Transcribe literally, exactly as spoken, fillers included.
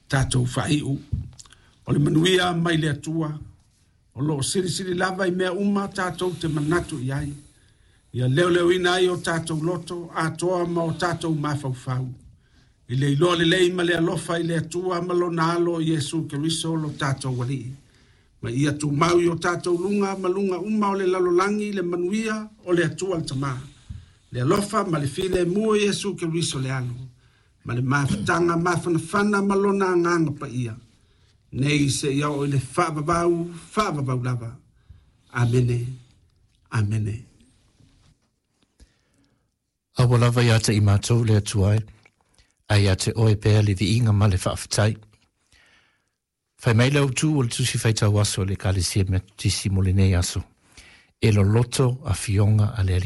tātou whaiu. O le manuia mai le atua, o lo siri siri lava I mea uma tātou te manatu I ai. Ia leo leo ina ai o tātou loto, a toa ma o tātou mawhauwhau. I le iloa le lei ma le alofa I le atua ma lo na alo Yesu Keriso lo tātou wali. Ma ia tu mau I o tātou lunga ma lunga uma o le lalolangi le manuia o le atua le tama. Le alofa ma le file mua Yesu Keriso le alo. Ma le mawhitanga mawhanawhana ma lo na nganga pa ia. Nei se ia o le whaavavau, whaavavau lava. Amene, amene. Awa lava ia te I mātou le atuai. Ai a te oe pēr le vi inga ma le whaafitai. Whai mai lau tū o le tusi whaitau aso le kālesia me tisi mo le nei aso. E lo loto a fionga a le